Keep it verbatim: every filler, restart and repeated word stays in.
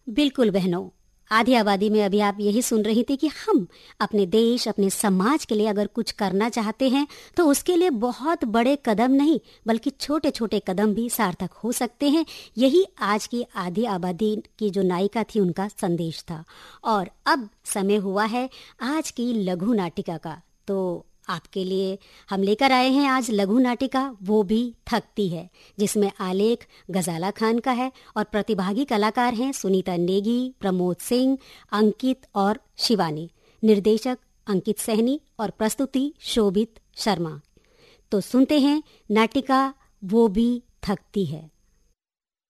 बिल्कुल बहनों, आधी आबादी में अभी आप यही सुन रही थी कि हम अपने देश, अपने समाज के लिए अगर कुछ करना चाहते हैं तो उसके लिए बहुत बड़े कदम नहीं बल्कि छोटे छोटे कदम भी सार्थक हो सकते हैं। यही आज की आधी आबादी की जो नायिका थी उनका संदेश था। और अब समय हुआ है आज की लघु नाटिका का। तो आपके लिए हम लेकर आए हैं आज लघु नाटिका वो भी थकती है, जिसमें आलेख गजाला खान का है और प्रतिभागी कलाकार हैं सुनीता नेगी, प्रमोद सिंह, अंकित और शिवानी। निर्देशक अंकित सहनी और प्रस्तुति शोभित शर्मा। तो सुनते हैं नाटिका वो भी थकती है।